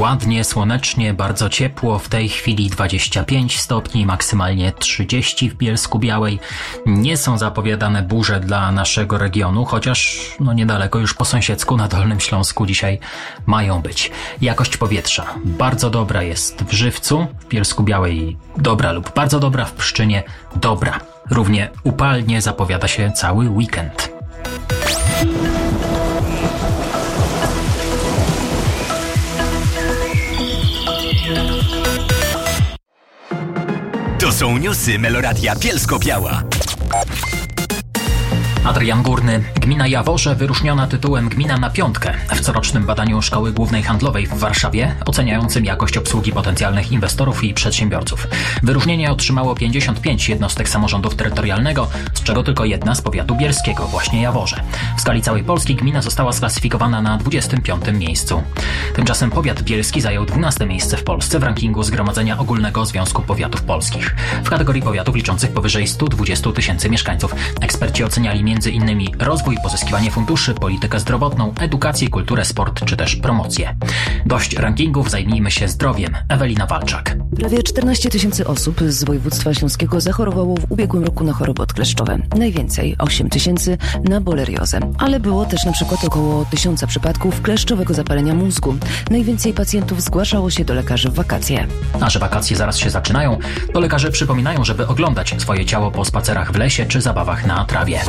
ładnie, słonecznie, bardzo ciepło. W tej chwili 25 stopni, maksymalnie 30 w Bielsku-Białej. Nie są zapowiadane burze dla naszego regionu, chociaż niedaleko już po sąsiedzku na Dolnym Śląsku dzisiaj mają być. Jakość powietrza bardzo dobra jest w Żywcu, w Bielsku-Białej dobra lub bardzo dobra, w Pszczynie dobra. Równie upalnie zapowiada się cały weekend. To są newsy Meloradia Bielsko-Biała. Adrian Górny. Gmina Jaworze wyróżniona tytułem Gmina na piątkę w corocznym badaniu Szkoły Głównej Handlowej w Warszawie oceniającym jakość obsługi potencjalnych inwestorów i przedsiębiorców. Wyróżnienie otrzymało 55 jednostek samorządu terytorialnego, z czego tylko jedna z powiatu bielskiego, właśnie Jaworze. W skali całej Polski gmina została sklasyfikowana na 25. miejscu. Tymczasem powiat bielski zajął 12. miejsce w Polsce w rankingu Zgromadzenia Ogólnego Związku Powiatów Polskich. W kategorii powiatów liczących powyżej 120 tysięcy mieszkańców eksperci oceniali m.in. rozwój, pozyskiwanie funduszy, politykę zdrowotną, edukację, kulturę, sport czy też promocję. Dość rankingów, zajmijmy się zdrowiem. Ewelina Walczak. Prawie 14 tysięcy osób z województwa śląskiego zachorowało w ubiegłym roku na choroby odkleszczowe. Najwięcej 8 tysięcy na boleriozę. Ale było też na przykład około 1000 przypadków kleszczowego zapalenia mózgu. Najwięcej pacjentów zgłaszało się do lekarzy w wakacje. A że wakacje zaraz się zaczynają, to lekarze przypominają, żeby oglądać swoje ciało po spacerach w lesie czy zabawach na trawie.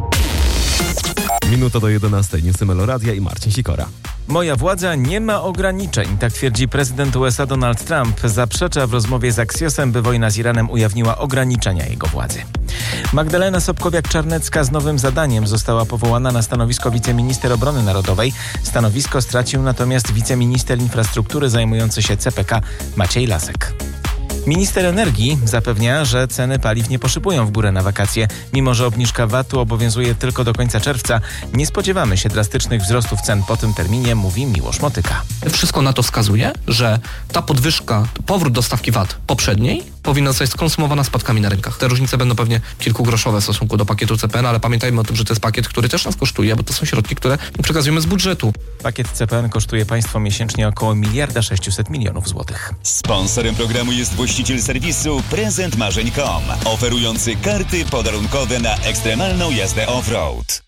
Minuta do 11. Newsy Meloradia i Marcin Sikora. Moja władza nie ma ograniczeń, tak twierdzi prezydent USA Donald Trump. Zaprzecza w rozmowie z Axiosem, by wojna z Iranem ujawniła ograniczenia jego władzy. Magdalena Sobkowiak-Czarnecka z nowym zadaniem została powołana na stanowisko wiceminister obrony narodowej. Stanowisko stracił natomiast wiceminister infrastruktury zajmujący się CPK Maciej Lasek. Minister energii zapewnia, że ceny paliw nie poszybują w górę na wakacje. Mimo że obniżka VAT-u obowiązuje tylko do końca czerwca, nie spodziewamy się drastycznych wzrostów cen po tym terminie, mówi Miłosz Motyka. Wszystko na to wskazuje, że ta podwyżka, powrót do stawki VAT poprzedniej powinna zostać skonsumowana spadkami na rynkach. Te różnice będą pewnie kilkugroszowe w stosunku do pakietu CPN, ale pamiętajmy o tym, że to jest pakiet, który też nas kosztuje, bo to są środki, które przekazujemy z budżetu. Pakiet CPN kosztuje państwo miesięcznie około 1,6 mld złotych. Sponsorem programu jest właściciel serwisu prezentmarzeń.com, oferujący karty podarunkowe na ekstremalną jazdę off-road.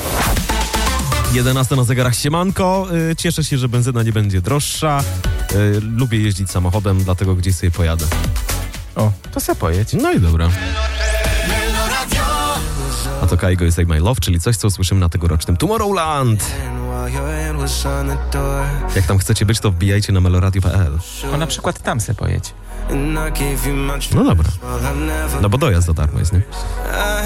11 na zegarach, siemanko. Cieszę się, że benzyna nie będzie droższa. Lubię jeździć samochodem, dlatego gdzieś sobie pojadę. O, to se pojedź. No i dobra. A to Kaigo jest Like My Love, czyli coś, co usłyszymy na tegorocznym Tomorrowland. Jak tam chcecie być, to wbijajcie na meloradio.pl. O, na przykład tam se pojedź. No dobra. No bo dojazd za darmo jest, nie?